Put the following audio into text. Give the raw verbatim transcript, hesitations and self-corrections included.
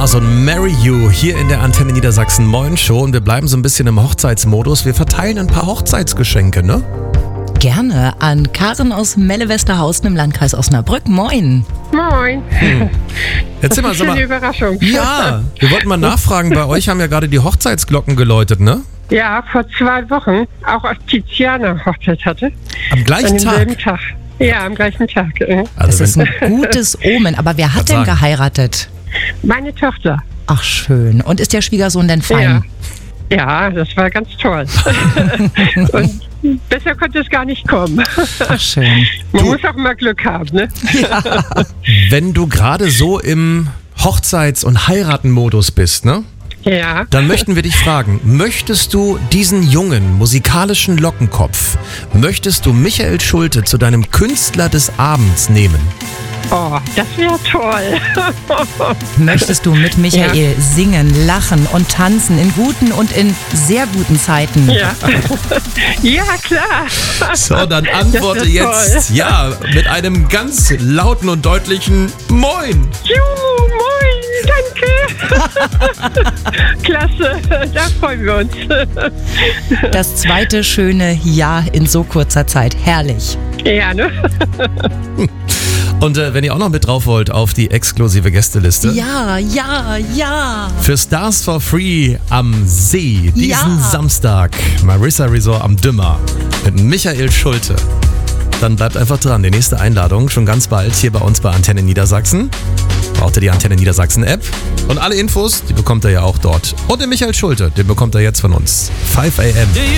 Stars und Marry You hier in der Antenne Niedersachsen Moin Show. Und wir bleiben so ein bisschen im Hochzeitsmodus. Wir verteilen ein paar Hochzeitsgeschenke, ne? Gerne an Karen aus Melle-Westerhausen im Landkreis Osnabrück. Moin. Moin. Hm. Erzähl mal, Das ist sag eine mal. Überraschung. Ja, wir wollten mal nachfragen, bei euch haben ja gerade die Hochzeitsglocken geläutet, ne? Ja, vor zwei Wochen, auch als Tiziana Hochzeit hatte. Am An gleichen demselben Tag. Tag. Ja, am gleichen Tag. äh. Das Also ist wenn, ein gutes Omen. Aber wer hat Kann denn sagen. geheiratet? Meine Tochter. Ach, schön. Und ist der Schwiegersohn denn Ja. fein? Ja, das war ganz toll. Und besser konnte es gar nicht kommen. Ach, schön. Man muss auch immer Glück haben, ne? wenn du gerade so im Hochzeits- und Heiratenmodus bist, ne? Ja. Dann möchten wir dich fragen, möchtest du diesen jungen musikalischen Lockenkopf, möchtest du Michael Schulte zu deinem Künstler des Abends nehmen? Oh, das wäre toll. Möchtest du mit Michael singen, lachen und tanzen in guten und in sehr guten Zeiten? Ja. Ja, klar. So, dann antworte Das ist jetzt ja mit einem ganz lauten und deutlichen Moin. Juhu, moin, danke. Klasse, da freuen wir uns. Das zweite schöne Ja in so kurzer Zeit. Herrlich. Ja, ne? Und äh, wenn ihr auch noch mit drauf wollt auf die exklusive Gästeliste, Ja, ja, ja. für Stars for Free am See diesen Ja. Samstag, Marissa Resort am Dümmer mit Michael Schulte. Dann bleibt einfach dran, die nächste Einladung schon ganz bald hier bei uns bei Antenne Niedersachsen. Braucht ihr die Antenne Niedersachsen App und alle Infos, die bekommt ihr ja auch dort. Und den Michael Schulte, den bekommt ihr jetzt von uns. fünf a m